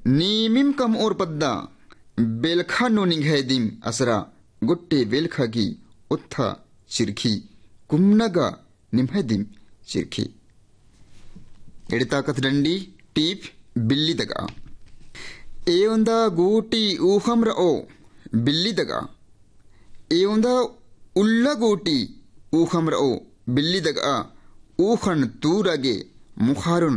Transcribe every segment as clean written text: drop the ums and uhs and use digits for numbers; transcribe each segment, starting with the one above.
नीमिम कम और पद्दा बेलखा नो निघैदिम असरा गुट्टे बेलखगी उत्था चिरखी कुम्नगा निमहदिम चिरखी एड़ता कथडंडी टीप बिल्ली दगा एवंदा गूटी ऊहम रओ बिल्ली दगा एवंदा उल्ला गूटी ऊहम रओ बिल्ली दगा ऊखन तूरगे मुखारुन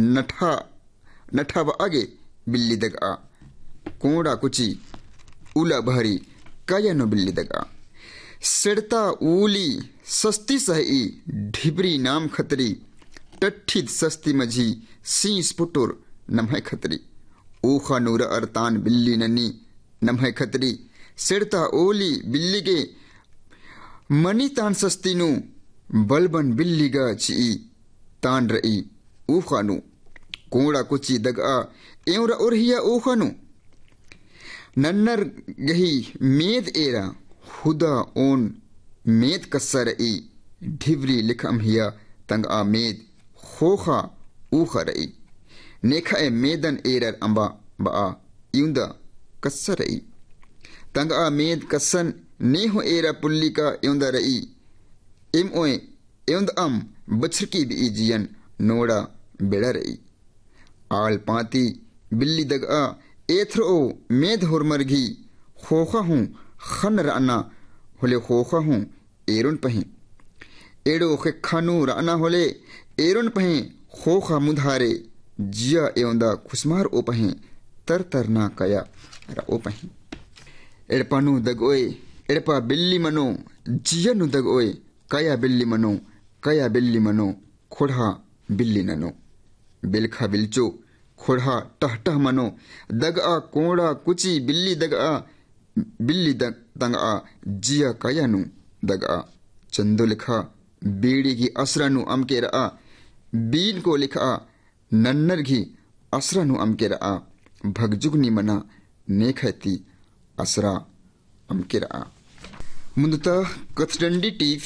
नठा आगे बिल्ली दगा कोड़ा कुची उला भरी कायनो बिल्ली दगा सिड़ता ऊली सस्ती सही ढिबरी नाम खतरी टट्ठित सस्ती मझी सीस पुटुर नमह खतरी ऊखा नूर अरतान बिल्ली नन्नी नमह खतरी सिड़ता ओली बिल्ली के मनी तान सस्ती नु बलबन बिल्ली गा ची तान रई ऊखा नु कोड़ा कुची दगा एवरा उरहिया ऊखा नु नन्नर गही मेद एरा हुदा ओन मेद कस्सर ई ढिवरी लिखम हिया तंग आ मेद खोखा ऊखा रई नेखा ए मेदन एरर अंबा बा यूंदा कस्सर रई तंग आ मेद कस्सन नेहो एरा पुल्ली का यूंदा रई इम ओए यूंद बछरकी भी जियन नोड़ा बेड़ा रई आल पाती बिल्ली दगा एथरो मेद होरमरगी खोखा हूँ खन राना होले खोखा हूँ एरुन पहें एड़ो खे खानू राना होले एरुन पहें खोखा मुधारे जिया एवंदा खुसमार ओ पहें तर तरना कया रा ओ पहें एड़पानु दगोए एड़पा बिल्ली मनो जियनु दगोए कया बिल्ली मनो खोड़ा बिल्ली ननो बिलखा बिलचो खोड़ा टहटह मनो दगा कोड़ा कुची बिल्ली दगा बिल्ली दगा जिया कयानु दगा चंदो लिखा बीड़ी की असरानु अमके रहा बीन को लिखा नन्नर घी असरानु अमके रहा भगजुगनी मना नेखती असरा अमके रहा मुंदता कथडंडी टीफ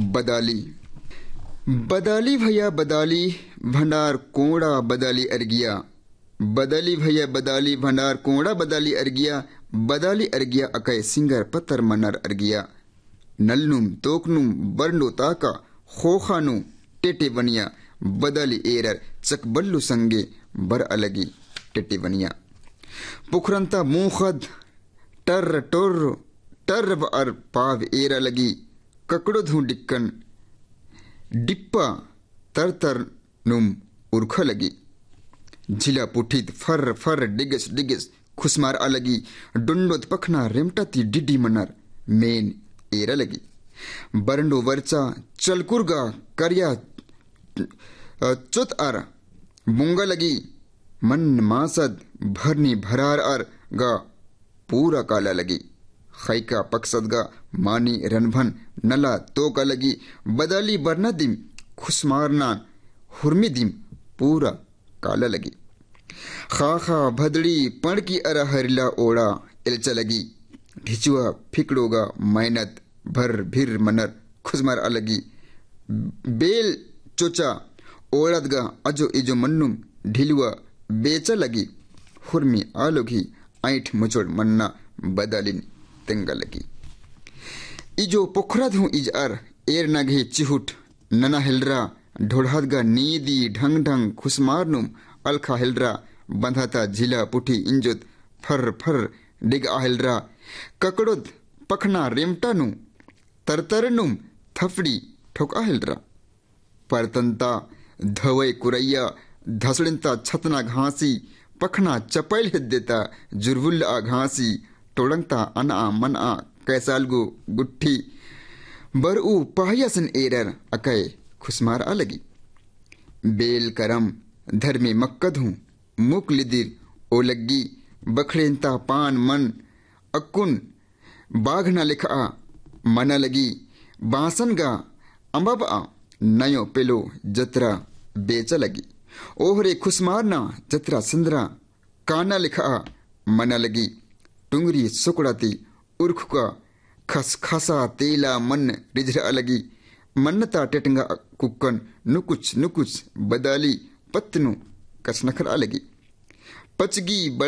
बदाली भैया बदाली भंडार कोड़ा बदाली अरगिया बदाली भैया बदाली भंडार कोड़ा बदाली अरगिया अकय सिंगर पत्थर मनर अरगिया नलनुम तोकनुम बरनो ताका खोखानु टेटे बनिया बदाली एरर चकबल्लु संगे बर अलगी टेटे बनिया पुखरंता मुखद टर टोर टर अर पाव एरा लगी ककड़ो धू डिक्कन डिप्पा तर तर नुम उर्ख लगी झिला पुठित फर फर डिगस खुसमार अलगी डुंडोत पखना रेमटाती डिडी मनर मेन एरा लगी बरंडो वर्चा चलकुरगा करिया चुत अर बुंगा लगी मन मासद भरनी भरार अर गा पूरा काला लगी खैका पक्सदगा मानी रनभन नला तो का लगी बदाली बरना दिम खुसमारना हुरमी दिम पूरा काला लगी खाखा भदड़ी पण की अरा हरिला ओड़ा एलचा लगी ढिचुआ फिकड़ोगा मेहनत भर भिर मनर खुसमार अलगी बेल चोचा ओड़दगा अजो इजो मन्नुम ढिलुआ बेचा लगी हुरमी आलोगी ऐठ मुचोड़ मन्ना बदालिन तेंगा लगी इजो पोखरद हूँ इज अर एर नगे चिहुट नना हिलरा ढोढ़दगा नीदी ढंग ढंग खुसमारनुम अलखा हिलरा बंधाता झिला पुठी इंजुत फर फर डिग आहिलरा ककड़ोद पखना रेमटानु तरतरनुम थफड़ी ठोक आहिलरा परतंता धवय कुरैया धसड़िंता छतना घासी पखना चपैल हिद्देता जुरवुल्ला घासी तोड़ंगता अना मना कैसालगु गुट्ठी बरऊ पाहियासन एरर अकय खुसमार अलगी बेल करम धर्मे मक्कद हूँ मुक लिदिर ओलग्गी बखड़ेंता पान मन अकुन बाघना लिखा मना लगी बासन गा अम्बा नयो पेलो जत्रा बेचा लगी ओहरे खुसमारना जत्रा सिंदरा काना लिखा मना लगी टुंगरी सुकड़ाती उर्ख का खस खसा तेला मन रिझरा लगी मन्नता टेटंगा कुक्कन नुकुच नुकुच बदाली पत्तनु कसनखर अलगी पचगी